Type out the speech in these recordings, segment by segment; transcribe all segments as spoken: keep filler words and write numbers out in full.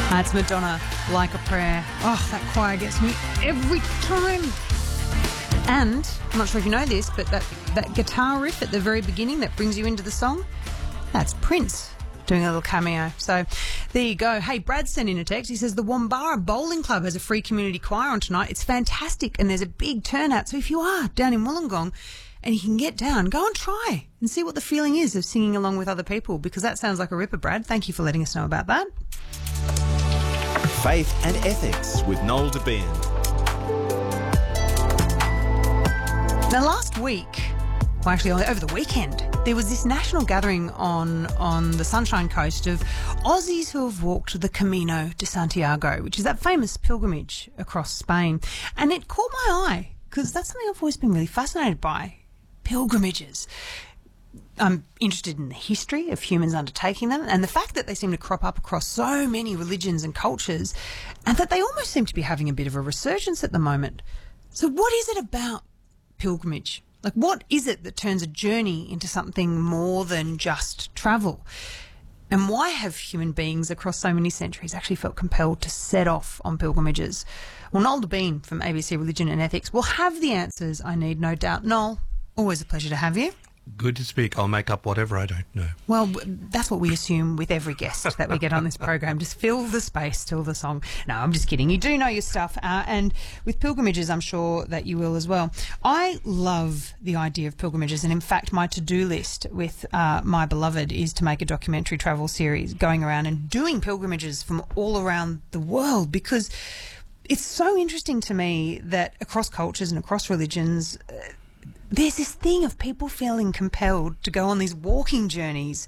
That's Madonna, Like a Prayer. Oh, that choir gets me every time. And I'm not sure if you know this, but that, that guitar riff at the very beginning that brings you into the song, that's Prince doing a little cameo. So there you go. Hey, Brad sent in a text. He says the Wombara Bowling Club has a free community choir on tonight. It's fantastic and there's a big turnout. So if you are down in Wollongong and you can get down, go and try and see what the feeling is of singing along with other people, because that sounds like a ripper, Brad. Thank you for letting us know about that. Faith and Ethics with Noel Debien. Now, last week, well, actually over the weekend, there was this national gathering on, on the Sunshine Coast of Aussies who have walked the Camino de Santiago, which is that famous pilgrimage across Spain. And it caught my eye because that's something I've always been really fascinated by, pilgrimages. I'm interested in the history of humans undertaking them and the fact that they seem to crop up across so many religions and cultures and that they almost seem to be having a bit of a resurgence at the moment. So what is it about pilgrimage? Like, what is it that turns a journey into something more than just travel? And why have human beings across so many centuries actually felt compelled to set off on pilgrimages? Well, Noel Debien from A B C Religion and Ethics will have the answers I need, no doubt. Noel, always a pleasure to have you. Good to speak. I'll make up whatever I don't know. Well, that's what we assume with every guest that we get on this program. Just fill the space, till the song. No, I'm just kidding. You do know your stuff. Uh, and with pilgrimages, I'm sure that you will as well. I love the idea of pilgrimages. And in fact, my to-do list with uh, my beloved is to make a documentary travel series going around and doing pilgrimages from all around the world, because it's so interesting to me that across cultures and across religions, uh, there's this thing of people feeling compelled to go on these walking journeys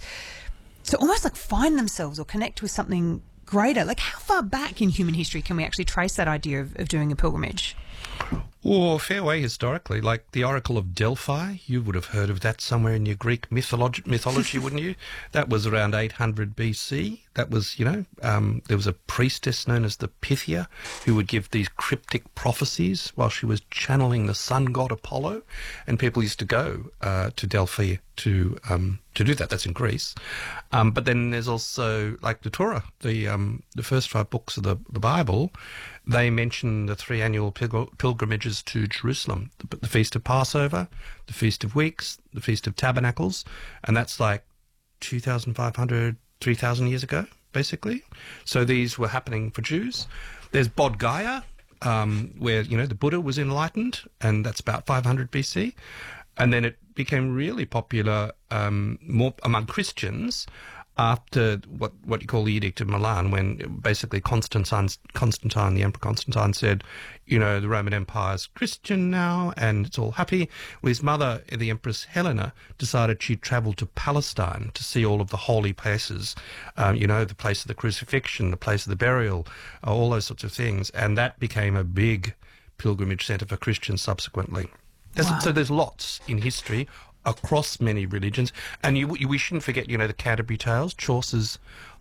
to almost like find themselves or connect with something greater. Like, how far back in human history can we actually trace that idea of, of doing a pilgrimage? Or a fair way historically, like the Oracle of Delphi. You would have heard of that somewhere in your Greek mythology, mythology wouldn't you? That was around eight hundred B C. That was, you know, um, there was a priestess known as the Pythia who would give these cryptic prophecies while she was channeling the sun god Apollo. And people used to go uh, to Delphi to um, to do that. That's in Greece. Um, but then there's also, like the Torah, the um, the first five books of the, the Bible. They mention the three annual pilgr- pilgrimages to Jerusalem, the, the Feast of Passover, the Feast of Weeks, the Feast of Tabernacles, and that's like two thousand five hundred, three thousand years ago, basically. So these were happening for Jews. There's Bodh Gaya, um, where, you know, the Buddha was enlightened, and that's about five hundred B C. And then it became really popular um, more among Christians after what, what you call the Edict of Milan, when basically Constantine, Constantine, the Emperor Constantine said, you know, the Roman Empire's Christian now and it's all happy. Well, his mother, the Empress Helena, decided she'd travel to Palestine to see all of the holy places, um, you know, the place of the crucifixion, the place of the burial, uh, all those sorts of things. And that became a big pilgrimage centre for Christians subsequently. There's, Wow. So there's lots in history across many religions, and you, you we shouldn't forget, you know, the Canterbury Tales, Chaucer's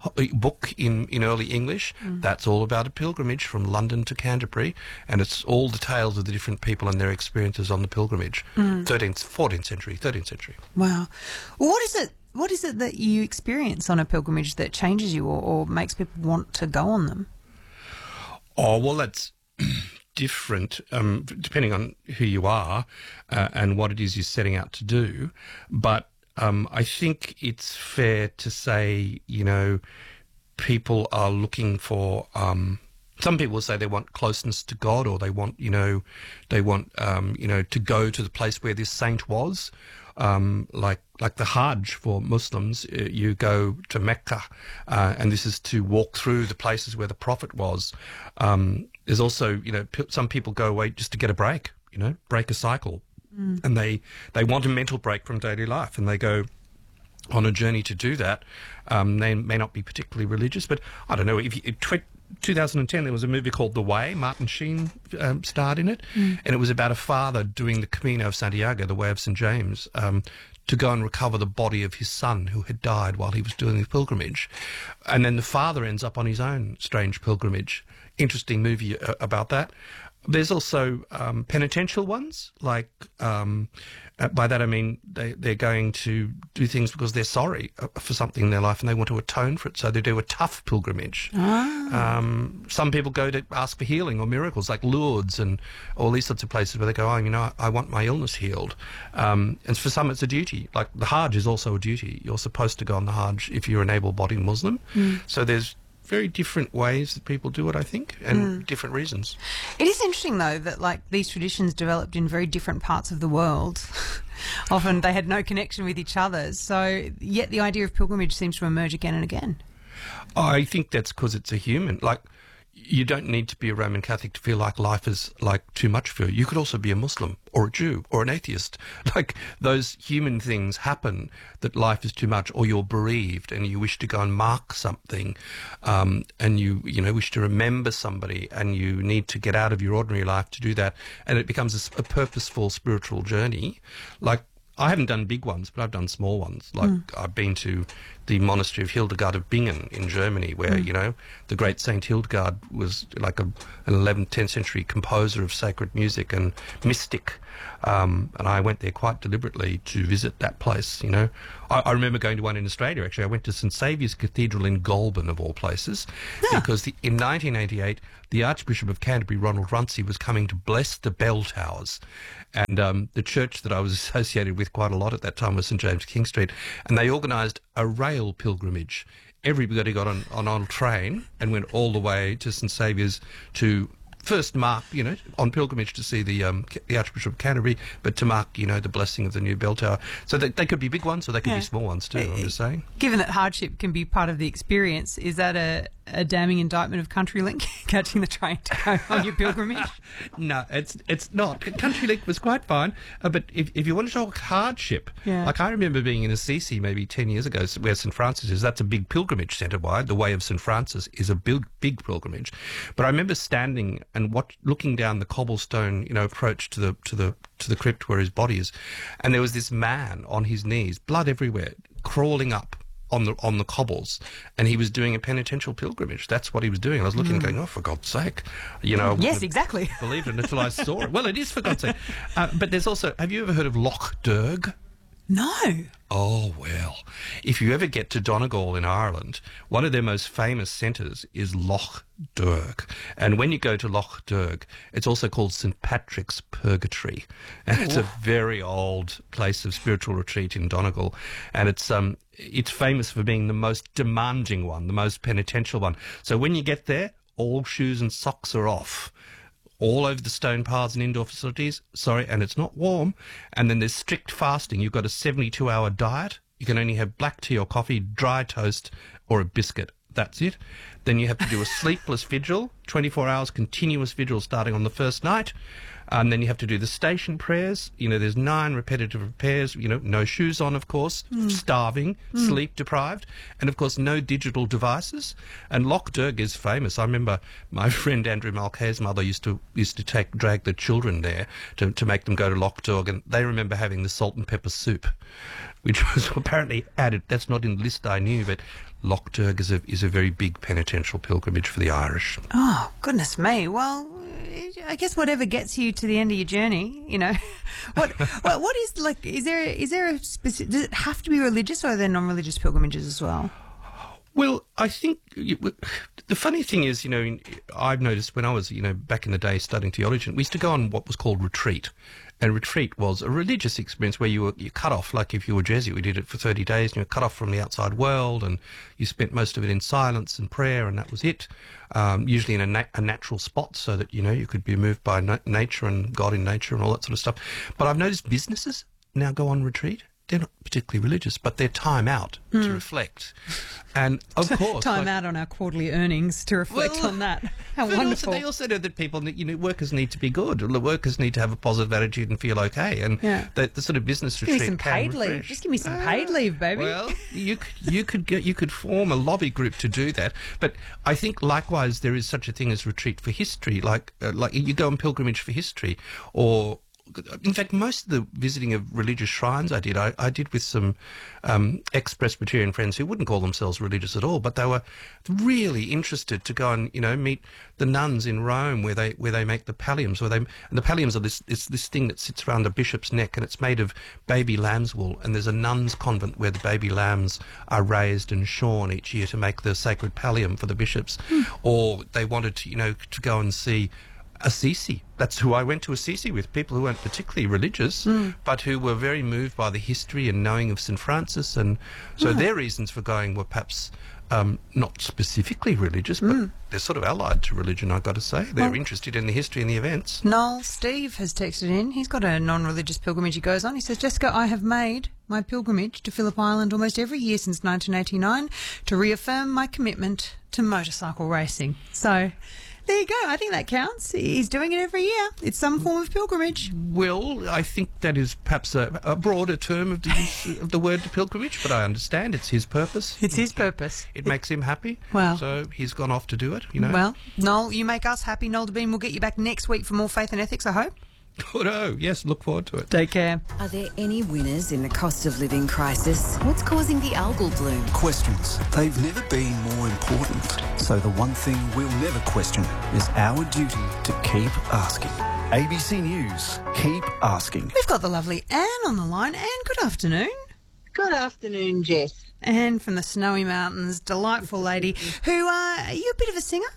book in, in early English. Mm. That's all about a pilgrimage from London to Canterbury, and it's all the tales of the different people and their experiences on the pilgrimage. Mm. thirteenth, fourteenth century, thirteenth century. Wow. Well, what is it? What is it that you experience on a pilgrimage that changes you or, or makes people want to go on them? Oh, well, that's different, um, depending on who you are uh, and what it is you're setting out to do. But um, I think it's fair to say, you know, people are looking for, um, some people say they want closeness to God, or they want, you know, they want, um, you know, to go to the place where this saint was. Um, like like the Hajj for Muslims, uh, you go to Mecca, uh, and this is to walk through the places where the Prophet was. Um, there's also, you know, p- some people go away just to get a break, you know, break a cycle, mm. and they they want a mental break from daily life, and they go on a journey to do that. Um, they may not be particularly religious, but I don't know. If you, tw- two thousand ten, there was a movie called The Way. Martin Sheen um, starred in it, mm. and it was about a father doing the Camino of Santiago, the Way of Saint James, um, to go and recover the body of his son who had died while he was doing the pilgrimage. And then the father ends up on his own strange pilgrimage. Interesting movie uh, about that. There's also um, penitential ones, like um, uh, by that I mean they, they're going to do things because they're sorry uh, for something in their life and they want to atone for it, so they do a tough pilgrimage. Ah. Um, some people go to ask for healing or miracles, like Lourdes and all these sorts of places where they go, oh, you know, I, I want my illness healed. Um, and for some it's a duty, like the Hajj is also a duty. You're supposed to go on the Hajj if you're an able-bodied Muslim. Mm. So there's very different ways that people do it, I think, and mm. different reasons. It is interesting, though, that like these traditions developed in very different parts of the world. Often they had no connection with each other. So yet the idea of pilgrimage seems to emerge again and again. I think that's because it's a human. Like, you don't need to be a Roman Catholic to feel like life is like too much for you. You could also be a Muslim or a Jew or an atheist. Like, those human things happen, that life is too much, or you're bereaved and you wish to go and mark something, um, and you, you know, wish to remember somebody, and you need to get out of your ordinary life to do that. And it becomes a, a purposeful spiritual journey. Like, I haven't done big ones, but I've done small ones. Like, mm. I've been to the monastery of Hildegard of Bingen in Germany, where, mm. you know, the great Saint Hildegard was like a, an eleventh, tenth century composer of sacred music and mystic. Um, and I went there quite deliberately to visit that place, you know. I, I remember going to one in Australia, actually. I went to St Saviour's Cathedral in Goulburn, of all places, yeah. because the, in nineteen eighty-eight, the Archbishop of Canterbury, Ronald Runcie, was coming to bless the bell towers. And um, the church that I was associated with quite a lot at that time was St James King Street. And they organised a rail pilgrimage. Everybody got on, on, on a train and went all the way to St Saviour's to first mark, you know, on pilgrimage to see the um, the Archbishop of Canterbury, but to mark, you know, the blessing of the new bell tower. So they, they could be big ones or they could yeah. be small ones too, I'm just saying. Given that hardship can be part of the experience, is that a, a damning indictment of CountryLink, catching the train to go on your pilgrimage? No, it's it's not. CountryLink was quite fine, uh, but if, if you want to talk hardship, yeah. like I remember being in Assisi maybe ten years ago, where St Francis is. That's a big pilgrimage centre-wide. The Way of St Francis is a big, big pilgrimage. But I remember standing and what, looking down the cobblestone, you know, approach to the to the to the crypt where his body is, and there was this man on his knees, blood everywhere, crawling up on the on the cobbles, and he was doing a penitential pilgrimage. That's what he was doing. I was looking, mm. going, "Oh, for God's sake!" You know. Yes, exactly. Believed it until I saw it. Well, it is, for God's sake. Uh, but there's also. Have you ever heard of Loch Derg? No. Oh, well, if you ever get to Donegal in Ireland, one of their most famous centres is Loch Derg. And when you go to Loch Derg, it's also called St Patrick's Purgatory. And it's a very old place of spiritual retreat in Donegal. And it's um it's famous for being the most demanding one, the most penitential one. So when you get there, all shoes and socks are off. All over the stone paths and indoor facilities, sorry, and it's not warm. And then there's strict fasting. You've got a seventy-two hour diet. You can only have black tea or coffee, dry toast, or a biscuit. That's it. Then you have to do a sleepless vigil, twenty-four hours continuous vigil starting on the first night. And then you have to do the station prayers. You know, there's nine repetitive prayers, you know, no shoes on, of course, mm. starving, mm. sleep deprived, and, of course, no digital devices. And Loch Derg is famous. I remember my friend Andrew Mulcahy's mother used to used to take drag the children there to, to make them go to Loch Derg, and they remember having the salt and pepper soup, which was apparently added. That's not in the list I knew, but Loch Derg is a, is a very big penitential pilgrimage for the Irish. Oh, goodness me. Well, I guess whatever gets you to the end of your journey, you know. What what, what is, like, is there, is there a specific, does it have to be religious, or are there non-religious pilgrimages as well? Well, I think the funny thing is, you know, I've noticed when I was, you know, back in the day studying theology, we used to go on what was called retreat. And retreat was a religious experience where you were you cut off, like if you were Jesuit, we did it for thirty days, and you were cut off from the outside world, and you spent most of it in silence and prayer, and that was it. Um, usually in a, na- a natural spot, so that, you know, you could be moved by na- nature and God in nature and all that sort of stuff. But I've noticed businesses now go on retreat. They're not particularly religious, but they're time out mm. to reflect. And, of course... time like, out on our quarterly earnings to reflect well, on that. How but wonderful. Also, they also know that people, you know, workers need to be good. The workers need to have a positive attitude and feel okay. And yeah. the, the sort of business Just retreat give me some paid refresh. leave. Just give me some uh, paid leave, baby. Well, you, you, could get, you could form a lobby group to do that. But I think, likewise, there is such a thing as retreat for history. Like, uh, like you go on pilgrimage for history, or... in fact, most of the visiting of religious shrines I did, I, I did with some um, ex-Presbyterian friends who wouldn't call themselves religious at all, but they were really interested to go and, you know, meet the nuns in Rome where they where they make the palliums. Where they, and the palliums are this, it's this thing that sits around the bishop's neck, and it's made of baby lamb's wool, and there's a nun's convent where the baby lambs are raised and shorn each year to make the sacred pallium for the bishops. Mm. Or they wanted to, you know, to go and see Assisi. That's who I went to Assisi with, people who weren't particularly religious, mm. but who were very moved by the history and knowing of Saint Francis. And so oh. their reasons for going were perhaps um, not specifically religious, but mm. they're sort of allied to religion, I've got to say. They're well, interested in the history and the events. Noel, Steve has texted in. He's got a non-religious pilgrimage he goes on. He says, Jessica, I have made my pilgrimage to Phillip Island almost every year since nineteen eighty-nine to reaffirm my commitment to motorcycle racing. So there you go. I think that counts. He's doing it every year. It's some form of pilgrimage. Well, I think that is perhaps a, a broader term of the use of the word pilgrimage, but I understand it's his purpose. It's his purpose. It, it makes him happy. Well, so he's gone off to do it, you know. Well, Noel, you make us happy. Noel Debien will get you back next week for more Faith and Ethics, I hope. Oh, no. Yes, look forward to it. Take care. Are there any winners in the cost of living crisis? What's causing the algal bloom? Questions. They've never been more important. So the one thing we'll never question is our duty to keep asking. A B C News. Keep asking. We've got the lovely Anne on the line. Anne, good afternoon. Good afternoon, Jess. Anne from the Snowy Mountains, delightful lady. Who, uh, are you a bit of a singer?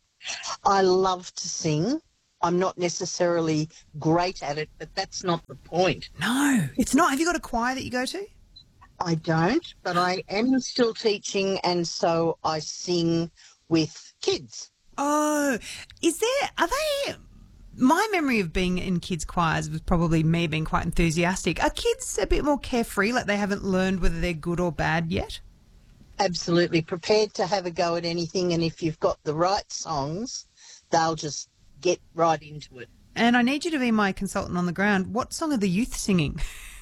I love to sing. I'm not necessarily great at it, but that's not the point. No, it's not. Have you got a choir that you go to? I don't, but I am still teaching, and so I sing with kids. Oh, is there, are they, my memory of being in kids' choirs was probably me being quite enthusiastic. Are kids a bit more carefree, like they haven't learned whether they're good or bad yet? Absolutely. Prepared to have a go at anything, and if you've got the right songs, they'll just get right into it. And I need you to be my consultant on the ground. What song are the youth singing?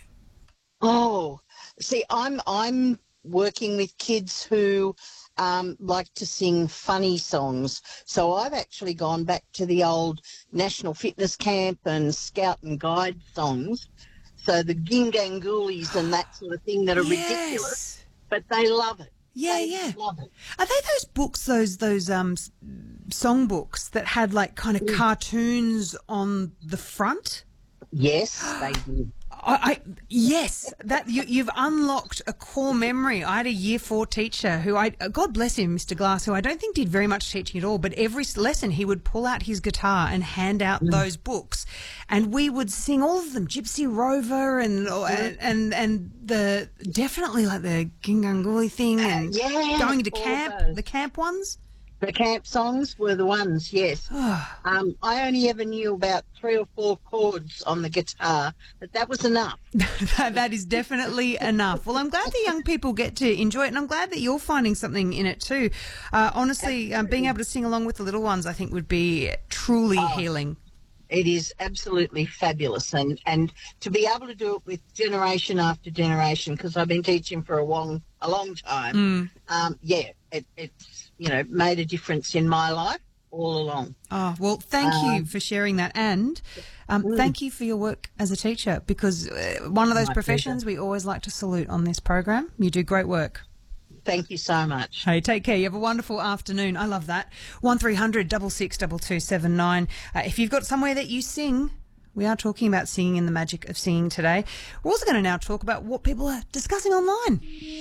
Oh, see, I'm I'm working with kids who um, like to sing funny songs. So I've actually gone back to the old National Fitness Camp and Scout and Guide songs. So the Gingangoolies and that sort of thing that are yes. ridiculous, but they love it. Yeah, they yeah. love it. Are they those books, those those um song books that had like kind of cartoons on the front? Yes, they do. I, I yes, that you, you've unlocked a core memory. I had a year four teacher who I, God bless him, Mister Glass, who I don't think did very much teaching at all, but every lesson he would pull out his guitar and hand out mm. those books, and we would sing all of them, Gypsy Rover and mm. and, and and the definitely like the Gingangooli thing and uh, yeah, going to camp, those. the camp ones. The camp songs were the ones, yes. um, I only ever knew about three or four chords on the guitar, but that was enough. that, that is definitely enough. Well, I'm glad the young people get to enjoy it, and I'm glad that you're finding something in it too. Uh, honestly, um, being able to sing along with the little ones, I think, would be truly oh, healing. It is absolutely fabulous, and, and to be able to do it with generation after generation, because I've been teaching for a long, a long time, mm. um, yeah, it, it's, you know, made a difference in my life all along. Oh, well, thank um, you for sharing that. And um, mm. thank you for your work as a teacher, because uh, one of those my professions pleasure. We always like to salute on this program. You do great work. Thank you so much. Hey, take care. You have a wonderful afternoon. I love that. one three hundred six six two two seven nine. Uh, if you've got somewhere that you sing, we are talking about singing and the magic of singing today. We're also going to now talk about what people are discussing online.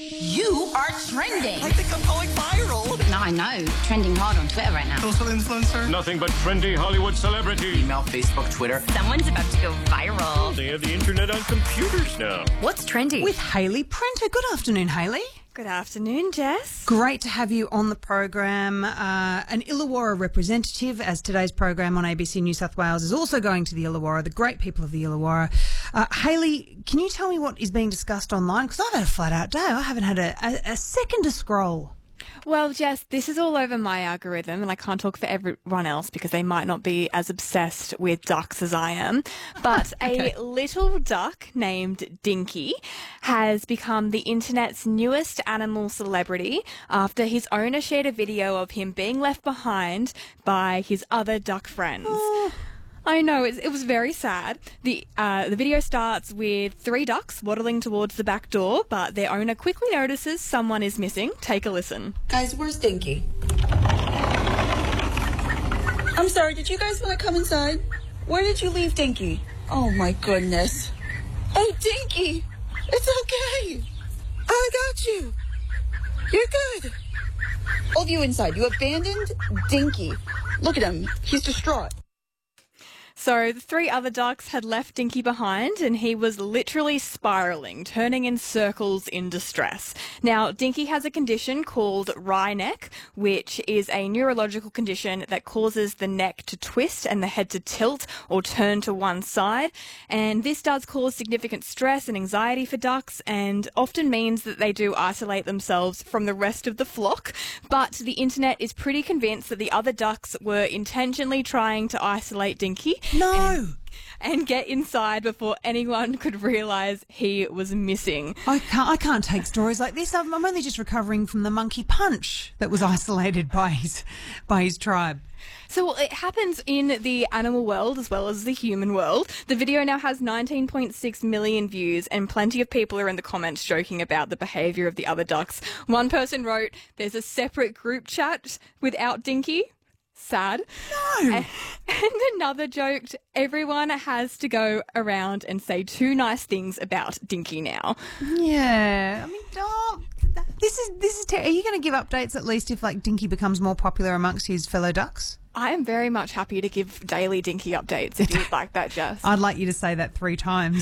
You are trending. I think I'm going viral. No, I know. Trending hard on Twitter right now. Social influencer. Nothing but trendy Hollywood celebrity. Email, Facebook, Twitter. Someone's about to go viral. They have the internet on computers now. What's trending? With Hayley Prenter. Good afternoon, Hayley. Good afternoon, Jess. Great to have you on the program. Uh, an Illawarra representative, as today's program on A B C New South Wales is also going to the Illawarra, the great people of the Illawarra. Uh, Hayley, can you tell me what is being discussed online? Because I've had a flat-out day. I haven't had a, a, a second to scroll. Well, Jess, this is all over my algorithm, and I can't talk for everyone else because they might not be as obsessed with ducks as I am. But okay. A little duck named Dinky has become the internet's newest animal celebrity after his owner shared a video of him being left behind by his other duck friends. Oh. I know, it, it was very sad. The uh, the video starts with three ducks waddling towards the back door, but their owner quickly notices someone is missing. Take a listen. Guys, where's Dinky? I'm sorry, did you guys want to come inside? Where did you leave Dinky? Oh my goodness. Oh, Dinky! It's okay! I got you! You're good! All of you inside, you abandoned Dinky. Look at him, he's distraught. So the three other ducks had left Dinky behind and he was literally spiralling, turning in circles in distress. Now, Dinky has a condition called wry neck, which is a neurological condition that causes the neck to twist and the head to tilt or turn to one side. And this does cause significant stress and anxiety for ducks and often means that they do isolate themselves from the rest of the flock. But the internet is pretty convinced that the other ducks were intentionally trying to isolate Dinky. No! And, and get inside before anyone could realise he was missing. I can't, I can't take stories like this. I'm, I'm only just recovering from the monkey punch that was isolated by his, by his tribe. So it happens in the animal world as well as the human world. The video now has nineteen point six million views and plenty of people are in the comments joking about the behaviour of the other ducks. One person wrote, "There's a separate group chat without Dinky." Sad. No. And, and another joked, "Everyone has to go around and say two nice things about Dinky now." Yeah. I mean, oh, this is, this is, ter- are you going to give updates at least if like Dinky becomes more popular amongst his fellow ducks? I am very much happy to give daily Dinky updates if you'd like that, Jess. I'd like you to say that three times.